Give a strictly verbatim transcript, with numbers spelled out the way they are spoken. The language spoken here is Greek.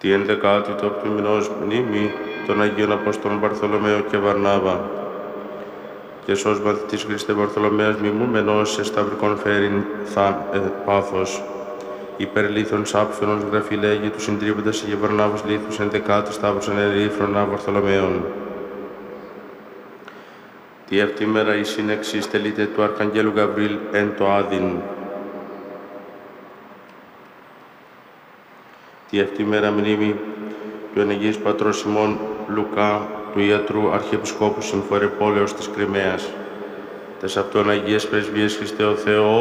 Τη ενδεκάτη του όπτου μηνός μνήμη των Αγίων Απόστολων Βαρθολομαίου και Βαρνάβα. Και σως μαθητής Χριστέ Βαρθολομαίας μιμούμενος σε σταυρικών φέρειν θα ε, πάθος. Υπερλήθων σάπφαινος γραφή λέγει του συντρίβοντας Αγίου Βαρνάβος λίθους ενδεκάτης σταύρος ενερήφρονα Βαρθολομαίων. Τι αυτή μέρα η σύνεξη στελείται του Αρχαγγέλου Γαβρίλ εν το Άδειν. Τι αυτή μέρα μνήμη του ενεγείς πατρός ημών Λουκά, του ιατρού Αρχιεπισκόπου Συμφορεπόλεως της Κριμαίας. Τες αυτόν Αγίες Πρεσβείες Χριστέ ο Θεός,